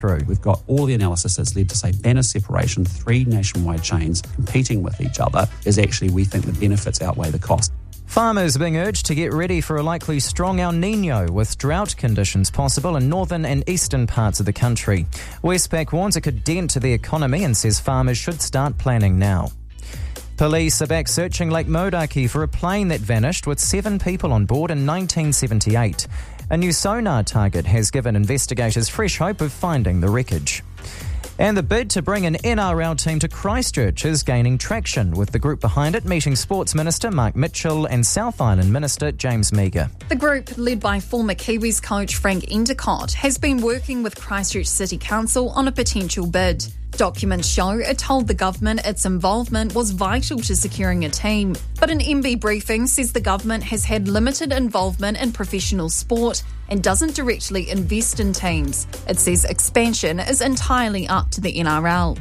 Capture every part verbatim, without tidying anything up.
through. We've got all the analysis that's led to say banner separation, three nationwide chains competing with each other, is actually, we think, the benefits outweigh the cost. Farmers are being urged to get ready for a likely strong El Niño, with drought conditions possible in northern and eastern parts of the country. Westpac warns it could dent the economy and says farmers should start planning now. Police are back searching Lake Modaki for a plane that vanished with seven people on board in nineteen seventy-eight. A new sonar target has given investigators fresh hope of finding the wreckage. And the bid to bring an N R L team to Christchurch is gaining traction, with the group behind it meeting Sports Minister Mark Mitchell and South Island Minister James Meagher. The group, led by former Kiwis coach Frank Endicott, has been working with Christchurch City Council on a potential bid. Documents show it told the government its involvement was vital to securing a team. But an M B briefing says the government has had limited involvement in professional sport and doesn't directly invest in teams. It says expansion is entirely up to the N R L.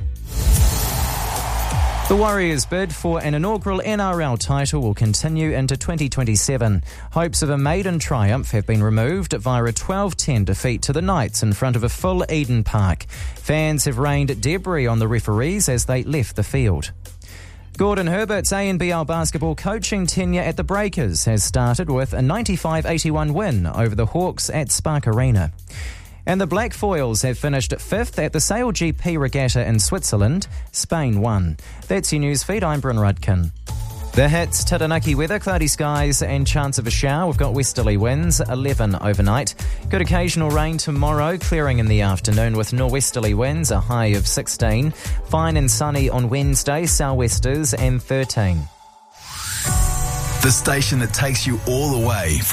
The Warriors' bid for an inaugural N R L title will continue into twenty twenty-seven. Hopes of a maiden triumph have been removed via a twelve ten defeat to the Knights in front of a full Eden Park. Fans have rained debris on the referees as they left the field. Gordon Herbert's A N B L basketball coaching tenure at the Breakers has started with a ninety-five eighty-one win over the Hawks at Spark Arena. And the Black Foils have finished fifth at the Sail G P Regatta in Switzerland. Spain won. That's your news feed. I'm Bryn Rudkin. The hits: Taranaki weather, cloudy skies and chance of a shower. We've got westerly winds, eleven overnight. Good occasional rain tomorrow, clearing in the afternoon with norwesterly winds, a high of sixteen. Fine and sunny on Wednesday, sou'westers and thirteen. The station that takes you all the way